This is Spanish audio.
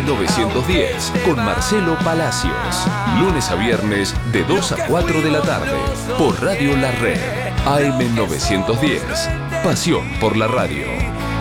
AM910 con Marcelo Palacios. Lunes a viernes de 2 a 4 de la tarde por Radio La Red. AM910. Pasión por la radio.